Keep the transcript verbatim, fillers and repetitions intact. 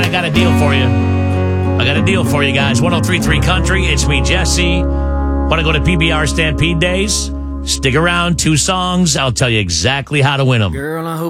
I got a deal for you. I got a deal for you guys. one oh three point three Country. It's me, Jesse. Want to go to P B R Stampede Days? Stick around. Two songs. I'll tell you exactly how to win them. Girl, I hope